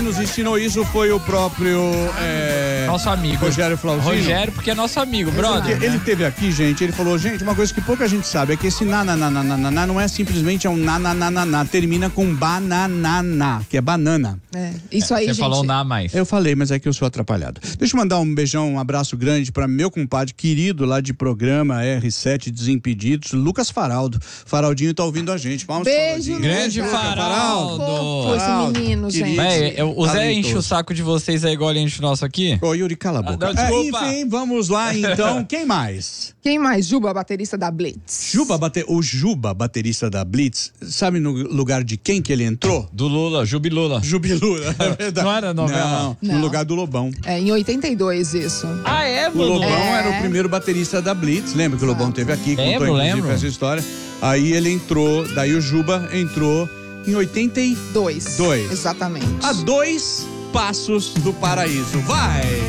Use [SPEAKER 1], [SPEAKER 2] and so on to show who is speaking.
[SPEAKER 1] nos ensinou isso foi o próprio
[SPEAKER 2] nosso amigo
[SPEAKER 1] Rogério Flauzino.
[SPEAKER 2] Rogério, porque é nosso amigo, brother.
[SPEAKER 1] Ele teve aqui, gente, ele falou, gente, uma coisa que pouca gente sabe é que esse na não é simplesmente um na, termina com banananá, que é banana.
[SPEAKER 3] Isso aí,
[SPEAKER 2] Você
[SPEAKER 3] gente.
[SPEAKER 2] falou na mais.
[SPEAKER 1] Eu falei, mas é que eu sou atrapalhado. Deixa eu mandar um beijão, um abraço grande para meu compadre querido lá de programa R7 Desimpedidos, Lucas Faraldo. Faraldinho tá ouvindo a gente. Vamos,
[SPEAKER 3] beijo,
[SPEAKER 2] grande Faraldo.
[SPEAKER 3] Esse menino, gente.
[SPEAKER 2] O Zé enche o saco de vocês aí igual ele enche o nosso aqui?
[SPEAKER 1] Ô, Yuri, cala a boca.
[SPEAKER 2] Não, desculpa.
[SPEAKER 1] Enfim, vamos lá então. Quem mais?
[SPEAKER 3] Quem mais? Juba, baterista da Blitz.
[SPEAKER 1] O Juba, baterista da Blitz, sabe no lugar de quem que ele entrou?
[SPEAKER 2] Do Lula, Jubilula.
[SPEAKER 1] Jubilula, é verdade.
[SPEAKER 2] Não era novela?
[SPEAKER 1] Não, no lugar do Lobão.
[SPEAKER 3] Em 82 isso.
[SPEAKER 2] Ah, é,
[SPEAKER 1] O
[SPEAKER 2] mano?
[SPEAKER 1] Lobão era o primeiro baterista da Blitz. Lembra que o Lobão teve aqui? Contou inclusive essa história. Aí ele entrou, daí o Juba entrou em 82.
[SPEAKER 3] Exatamente.
[SPEAKER 1] A 2 passos do paraíso. Vai!